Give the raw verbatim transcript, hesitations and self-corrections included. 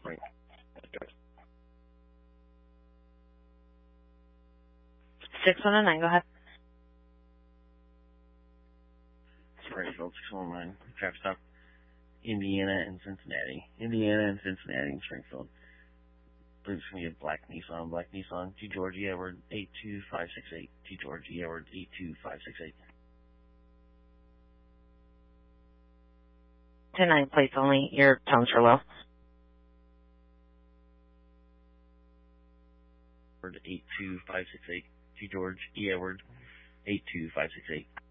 Right. six one nine, go ahead. Springfield, six one nine. Traffic stop. Indiana and Cincinnati. Indiana and Cincinnati and Springfield. I believe it's going to be a black Nissan. Black Nissan. G George Edward eight two five six eight. G George Edward eight two five six eight. ten nine plates only. Your tones are low. eight two five six eight. G George Edward eight two five six eight.